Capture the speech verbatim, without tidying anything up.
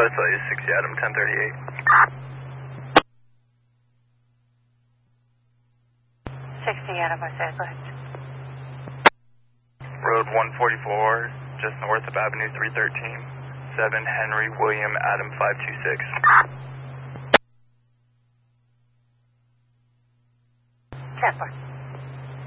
Southwest, uh, sixty Adam, ten thirty-eight. sixty Adam, West Southwest. Road one forty-four, just north of Avenue three thirteen. seven Henry William Adam five two six. ten four.